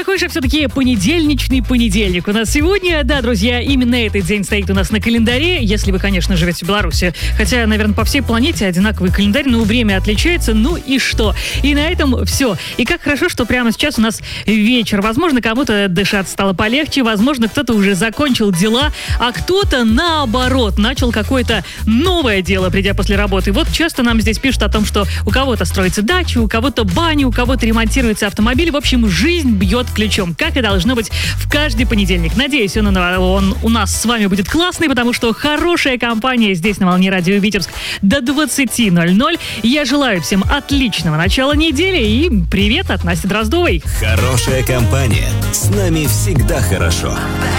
какой же все-таки понедельничный понедельник у нас сегодня. Да, друзья, именно этот день стоит у нас на календаре, если вы, конечно, живете в Беларуси. Хотя, наверное, по всей планете одинаковый календарь, но время отличается, ну и что? И на этом все. И как хорошо, что прямо сейчас у нас вечер. Возможно, кому-то дышать стало полегче, возможно, кто-то уже закончил дела, а кто-то, наоборот, начал какое-то новое дело, придя после работы. Вот часто нам здесь пишут о том, что у кого-то строится дача, у кого-то баня, у кого-то ремонтируется автомобиль. В общем, жизнь бьет ключом, как и должно быть в каждый понедельник. Надеюсь, он у нас с вами будет классный, потому что хорошая компания здесь на волне радио Витебск до 20:00. Я желаю всем отличного начала недели и привет от Насти Дроздовой. Хорошая компания. С нами всегда хорошо.